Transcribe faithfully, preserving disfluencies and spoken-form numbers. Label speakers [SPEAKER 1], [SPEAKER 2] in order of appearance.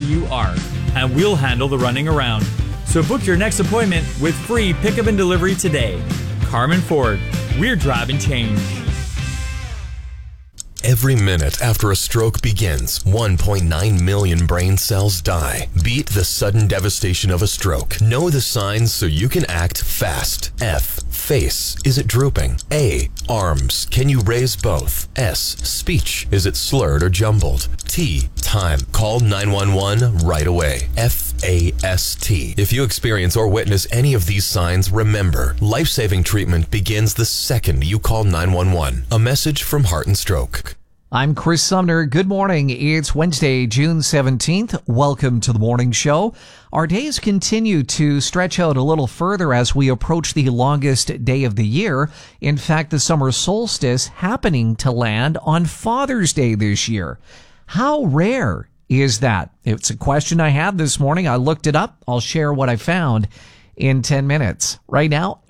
[SPEAKER 1] you are, and we'll handle the running around. So book your next appointment with free pickup and delivery today. Carmen Ford, we're driving change.
[SPEAKER 2] Every minute after a stroke begins, one point nine million brain cells die. Beat the sudden devastation of a stroke. Know the signs so you can act fast. F. Face. Is it drooping? A. Arms. Can you raise both? S. Speech. Is it slurred or jumbled? T. Time. Call nine one one right away. F A S T. If you experience or witness any of these signs, remember, life-saving treatment begins the second you call nine one one. A message from Heart and Stroke.
[SPEAKER 3] I'm Chris Sumner. Good morning. It's Wednesday, June seventeenth. Welcome to the morning show. Our days continue to stretch out a little further as we approach the longest day of the year. In fact, the summer solstice happening to land on Father's Day this year. How rare is that? It's a question I had this morning. I looked it up. I'll share what I found in ten minutes. Right now,